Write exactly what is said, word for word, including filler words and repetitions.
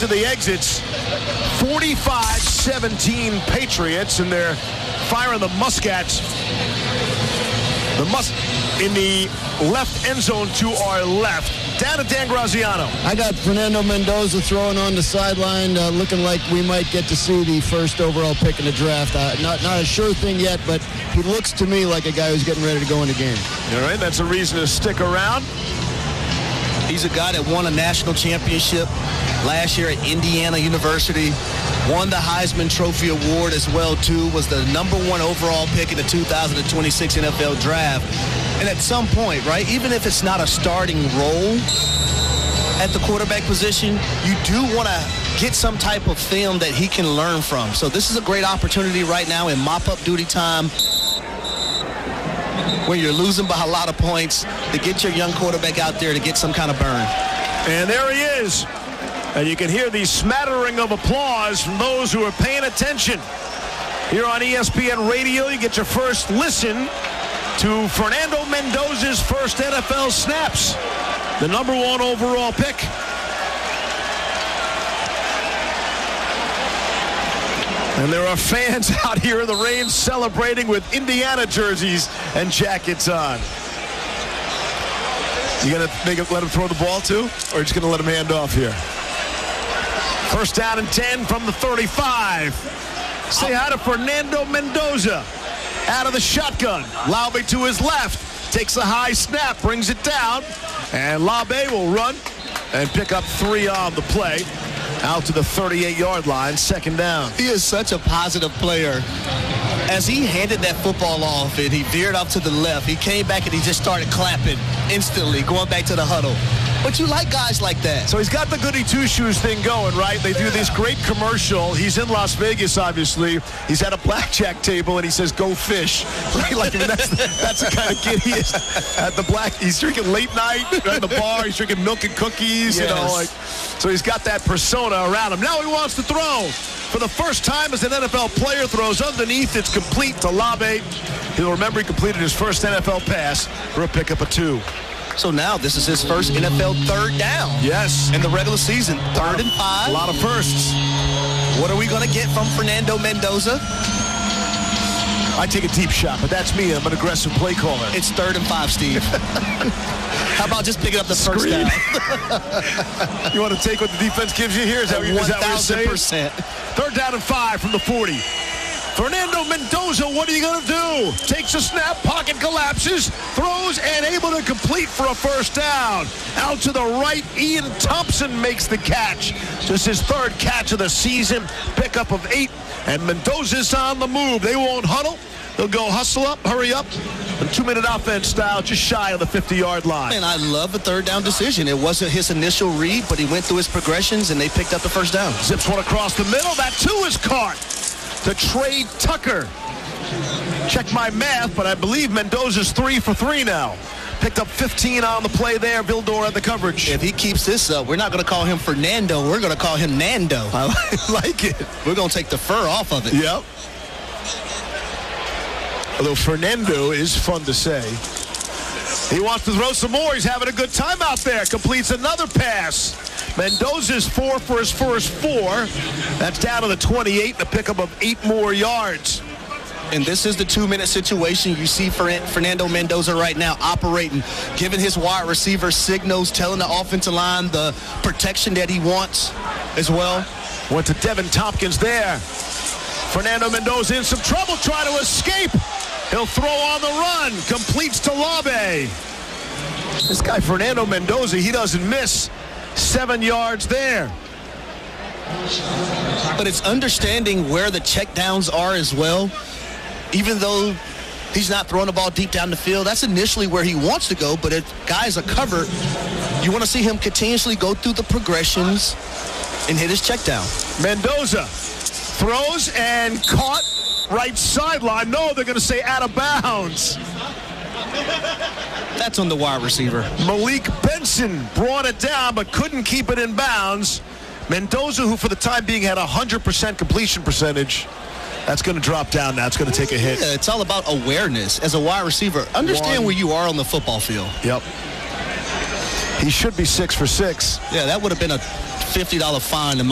to the exits. forty-five seventeen Patriots, and they're firing the Muscats. The Mus in the left end zone to our left. Down to Dan Graziano. I got Fernando Mendoza throwing on the sideline, uh, looking like we might get to see the first overall pick in the draft. Uh, not, not a sure thing yet, but he looks to me like a guy who's getting ready to go in the game. All right, that's a reason to stick around. He's a guy that won a national championship last year at Indiana University. Won the Heisman Trophy Award as well, too. Was the number one overall pick in the two thousand twenty-six N F L Draft. And at some point, right, even if it's not a starting role at the quarterback position, you do want to get some type of film that he can learn from. So this is a great opportunity right now in mop-up duty time when you're losing by a lot of points to get your young quarterback out there to get some kind of burn. And there he is. And you can hear the smattering of applause from those who are paying attention. Here on E S P N Radio, you get your first listen to Fernando Mendoza's first N F L snaps. The number one overall pick. And there are fans out here in the rain celebrating with Indiana jerseys and jackets on. You gonna make it, let him throw the ball too, or just gonna let him hand off here? First down and ten from the thirty-five. Say hi to Fernando Mendoza. Out of the shotgun. Laube to his left. Takes a high snap, brings it down. And Laube will run and pick up three on the play. Out to the thirty-eight yard line, second down. He is such a positive player. As he handed that football off and he veered off to the left, he came back and he just started clapping instantly, going back to the huddle. But you like guys like that. So he's got the goody two-shoes thing going, right? They do this great commercial. He's in Las Vegas, obviously. He's at a blackjack table, and he says, "Go fish." Right? Like, I mean, that's, that's the kind of kid he is at the black. He's drinking late night at the bar. He's drinking milk and cookies, yes. you know. Like, so he's got that persona around him. Now he wants to throw. For the first time as an N F L player, throws underneath. It's complete to Laube. He'll remember he completed his first N F L pass for a pickup of two. So now this is his first N F L third down. Yes. In the regular season. Third and five. A lot of firsts. What are we going to get from Fernando Mendoza? I take a deep shot, but that's me. I'm an aggressive play caller. It's third and five, Steve. How about just picking up the first Screen. down? You want to take what the defense gives you here? Is that, is that what you're saying? one thousand percent. Third down and five from the forty. Fernando Mendoza, what are you going to do? Takes a snap, pocket collapses, throws, and able to complete for a first down. Out to the right, Ian Thompson makes the catch. Just his third catch of the season, pickup of eight, and Mendoza's on the move. They won't huddle. They'll go hustle up, hurry up, and two-minute offense style, just shy of the fifty yard line. And I love the third down decision. It wasn't his initial read, but he went through his progressions, and they picked up the first down. Zips one across the middle. That, too, is caught. To Trey Tucker. Check my math, but I believe Mendoza's three for three now. Picked up fifteen on the play there. Vildor at the coverage. If he keeps this up, we're not going to call him Fernando. We're going to call him Nando. I like it. We're going to take the fur off of it. Yep. Although Fernando is fun to say. He wants to throw some more. He's having a good time out there. Completes another pass. Mendoza's four for his first four. That's down to the twenty-eight, a pickup of eight more yards. And this is the two-minute situation. You see Fernando Mendoza right now operating, giving his wide receiver signals, telling the offensive line the protection that he wants as well. Went to Devin Tompkins there. Fernando Mendoza in some trouble, trying to escape. He'll throw on the run. Completes to Laube. This guy, Fernando Mendoza, he doesn't miss. Seven yards there. But it's understanding where the checkdowns are as well. Even though he's not throwing the ball deep down the field, that's initially where he wants to go. But if guys are covered, you want to see him continuously go through the progressions and hit his checkdown. Mendoza throws and caught right sideline. No, they're going to say out of bounds. That's on the wide receiver. Malik Benson brought it down but couldn't keep it in bounds. Mendoza, who for the time being had a one hundred percent completion percentage, that's going to drop down now. It's going to take a hit. Yeah, it's all about awareness as a wide receiver. Understand One. where you are on the football field. Yep. He should be six for six. Yeah, that would have been a fifty dollar fine.